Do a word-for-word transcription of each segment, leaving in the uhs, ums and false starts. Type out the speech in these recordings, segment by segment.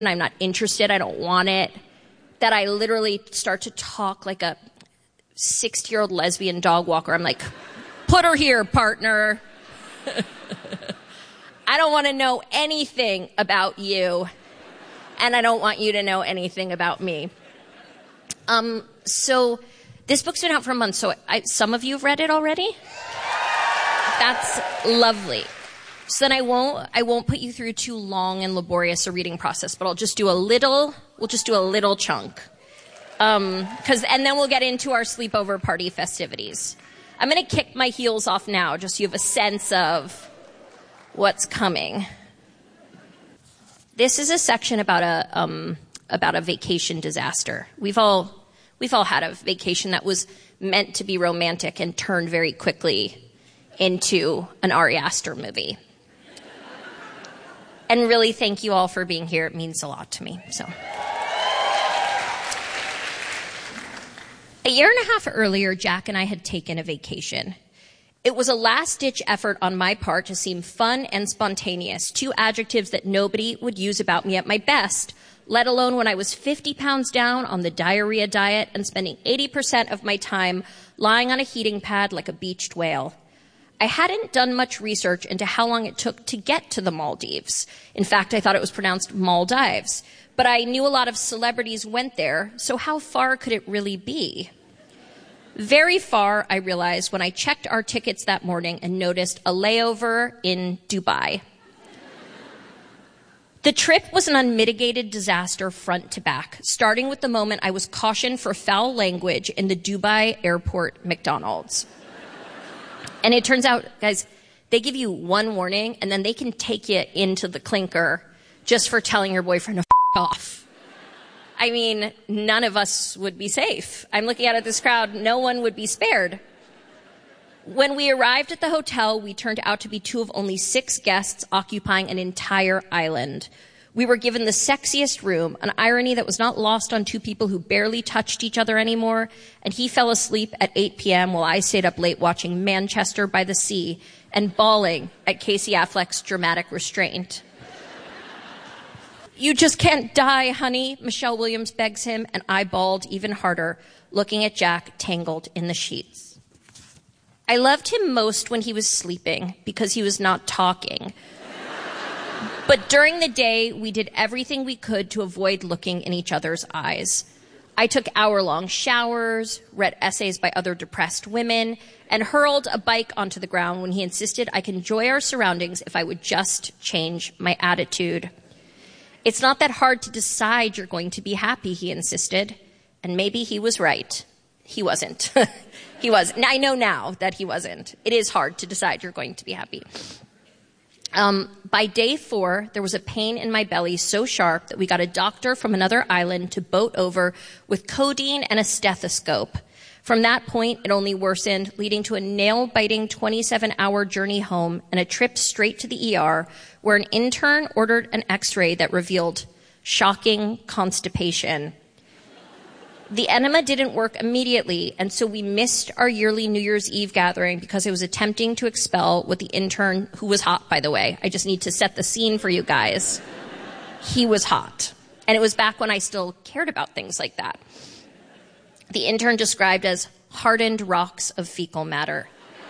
and I'm not interested, I don't want it, that I literally start to talk like a sixty-year-old lesbian dog walker. I'm like, put her here, partner. I don't want to know anything about you, and I don't want you to know anything about me. Um, so this book's been out for a month, so I, some of you have read it already? That's lovely. So then I won't, I won't put you through too long and laborious a reading process, but I'll just do a little, we'll just do a little chunk. Um, cause, and then we'll get into our sleepover party festivities. I'm going to kick my heels off now, just so you have a sense of what's coming. This is a section about a, um, about a vacation disaster. We've all, we've all had a vacation that was meant to be romantic and turned very quickly into an Ari Aster movie. And really, thank you all for being here. It means a lot to me. So, a year and a half earlier, Jack and I had taken a vacation. It was a last-ditch effort on my part to seem fun and spontaneous, two adjectives that nobody would use about me at my best, let alone when I was fifty pounds down on the diarrhea diet and spending eighty percent of my time lying on a heating pad like a beached whale. I hadn't done much research into how long it took to get to the Maldives. In fact, I thought it was pronounced Maldives. But I knew a lot of celebrities went there, so how far could it really be? Very far, I realized when I checked our tickets that morning and noticed a layover in Dubai. The trip was an unmitigated disaster front to back, starting with the moment I was cautioned for foul language in the Dubai airport McDonald's. And it turns out, guys, they give you one warning, and then they can take you into the clinker just for telling your boyfriend to f*** off. I mean, none of us would be safe. I'm looking out at this crowd. No one would be spared. When we arrived at the hotel, we turned out to be two of only six guests occupying an entire island. We were given the sexiest room, an irony that was not lost on two people who barely touched each other anymore, and he fell asleep at eight p.m. while I stayed up late watching Manchester by the Sea and bawling at Casey Affleck's dramatic restraint. You just can't die, honey, Michelle Williams begs him, and I bawled even harder, looking at Jack tangled in the sheets. I loved him most when he was sleeping because he was not talking. But during the day, we did everything we could to avoid looking in each other's eyes. I took hour-long showers, read essays by other depressed women, and hurled a bike onto the ground when he insisted I could enjoy our surroundings if I would just change my attitude. It's not that hard to decide you're going to be happy, he insisted. And maybe he was right. He wasn't. He was. I know now that he wasn't. It is hard to decide you're going to be happy. Um, by day four, there was a pain in my belly so sharp that we got a doctor from another island to boat over with codeine and a stethoscope. From that point, it only worsened, leading to a nail-biting twenty-seven hour journey home and a trip straight to the E R, where an intern ordered an x-ray that revealed shocking constipation. The enema didn't work immediately, and so we missed our yearly New Year's Eve gathering because it was attempting to expel what the intern, who was hot, by the way. I just need to set the scene for you guys. He was hot. And it was back when I still cared about things like that. The intern described as hardened rocks of fecal matter.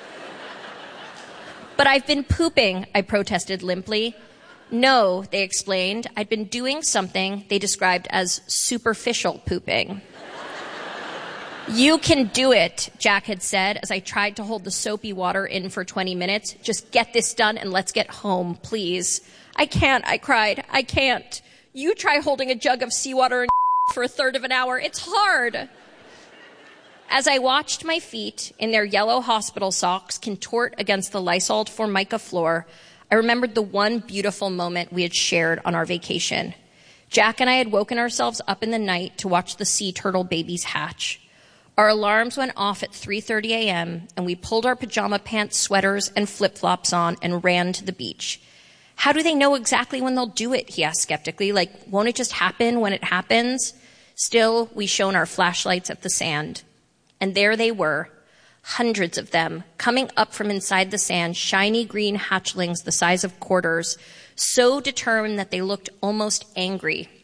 But I've been pooping, I protested limply. No, they explained. I'd been doing something they described as superficial pooping. You can do it, Jack had said as I tried to hold the soapy water in for twenty minutes. Just get this done and let's get home, please. I can't, I cried. I can't. You try holding a jug of seawater and for a third of an hour. It's hard. As I watched my feet in their yellow hospital socks contort against the Lysol Formica floor, I remembered the one beautiful moment we had shared on our vacation. Jack and I had woken ourselves up in the night to watch the sea turtle babies hatch. Our alarms went off at three thirty a.m., and we pulled our pajama pants, sweaters, and flip-flops on and ran to the beach. How do they know exactly when they'll do it, he asked skeptically. Like, won't it just happen when it happens? Still, we shone our flashlights at the sand. And there they were, hundreds of them, coming up from inside the sand, shiny green hatchlings the size of quarters, so determined that they looked almost angry.